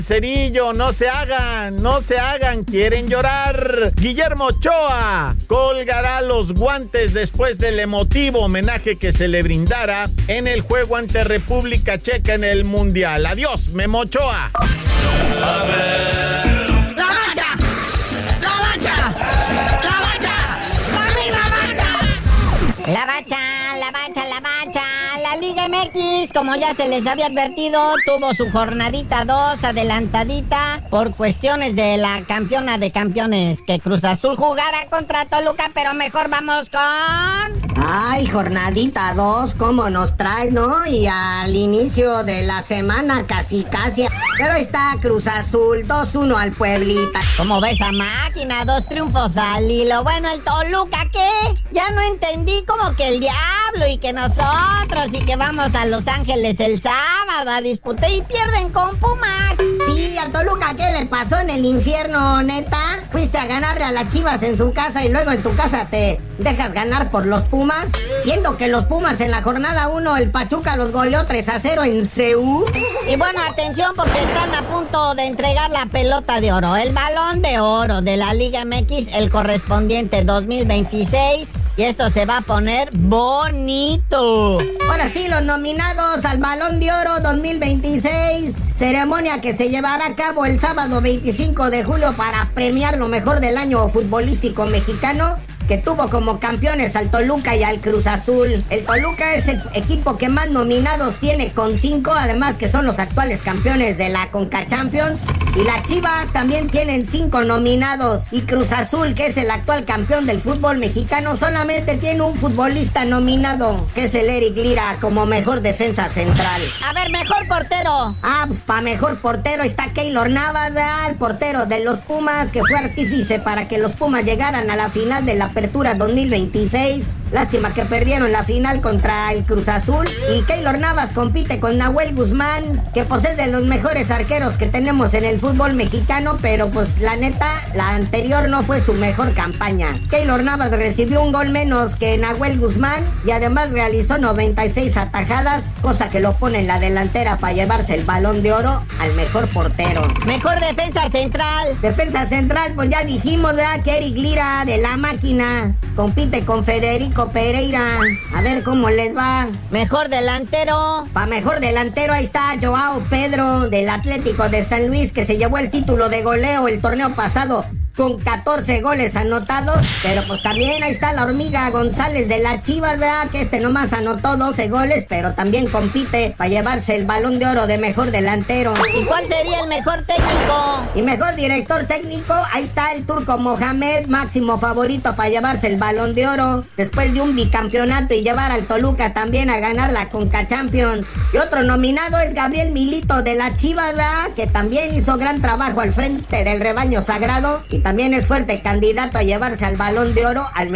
Cerillo, no se hagan, quieren llorar. Guillermo Ochoa colgará los guantes después del emotivo homenaje que se le brindara en el juego ante República Checa en el Mundial. Adiós, Memo Ochoa. La Liga MX, como ya se les había advertido, tuvo su jornadita 2 adelantadita por cuestiones de la campeona de campeones, que Cruz Azul jugara contra Toluca, pero mejor vamos con... Ay, jornadita 2, ¿cómo nos trae, no? Y al inicio de la semana casi. Pero está Cruz Azul, 2-1 al Pueblita. ¿Cómo ves a máquina? 2 triunfos al hilo. Bueno, el Toluca, ¿qué? Ya no entendí, como que el diablo y que nosotros y que vamos a Los Ángeles el sábado a disputar y pierden con Pumas. Sí, al Toluca, ¿qué le pasó en el infierno, neta? Fuiste a ganarle a las Chivas en su casa y luego en tu casa te dejas ganar por los Pumas, siendo que los Pumas en la jornada 1 el Pachuca los goleó 3-0 en CU. Y bueno, atención, porque están a punto de entregar la pelota de oro, el balón de oro de la Liga MX, el correspondiente 2026, y esto se va a poner bonito. Ahora sí, los nominados al balón de oro 2026, ceremonia que se llevará a cabo el sábado 25 de julio para premiar lo mejor del año futbolístico mexicano, que tuvo como campeones al Toluca y al Cruz Azul. El Toluca es el equipo que más nominados tiene con 5, además que son los actuales campeones de la Conca Champions. Y las Chivas también tienen 5 nominados. Y Cruz Azul, que es el actual campeón del fútbol mexicano, solamente tiene un futbolista nominado, que es el Eric Lira, como mejor defensa central. A ver, mejor portero. Pues para mejor portero está Keylor Navas, ¿verdad? El portero de los Pumas, que fue artífice para que los Pumas llegaran a la final de la Apertura 2026. Lástima que perdieron la final contra el Cruz Azul. Y Keylor Navas compite con Nahuel Guzmán, que pues es de los mejores arqueros que tenemos en el fútbol mexicano, pero pues la neta, la anterior no fue su mejor campaña. Keylor Navas recibió un gol menos que Nahuel Guzmán y además realizó 96 atajadas, cosa que lo pone en la delantera para llevarse el balón de oro al mejor portero. Mejor defensa central. Defensa central, pues ya dijimos, ¿verdad? Que Eric Lira, de la máquina, compite con Federico Pereira. A ver cómo les va. Mejor delantero. Para mejor delantero ahí está Joao Pedro, del Atlético de San Luis, que se llevó el título de goleo el torneo pasado con 14 goles anotados. Pero pues también ahí está la Hormiga González de las Chivas, ¿verdad? Que nomás anotó 12 goles, pero también compite para llevarse el balón de oro de mejor delantero. ¿Y cuál sería el mejor técnico? Y mejor director técnico, ahí está el turco Mohamed, máximo favorito para llevarse el balón de oro, después de un bicampeonato y llevar al Toluca también a ganar la Conca Champions. Y otro nominado es Gabriel Milito de la Chivas, ¿verdad? Que también hizo gran trabajo al frente del rebaño sagrado y también es fuerte candidato a llevarse al balón de oro al